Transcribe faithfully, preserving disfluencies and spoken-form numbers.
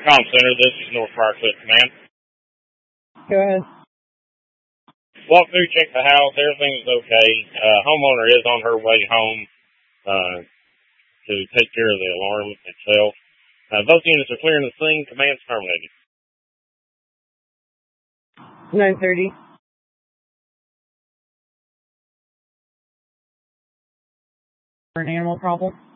Com Center, this is North Briarcliff Command. Go ahead. Walk through, check the house. Everything is okay. Uh, homeowner is on her way home uh, to take care of the alarm itself. Uh, both units are clearing the scene. Command's terminated. nine thirty. For an animal problem?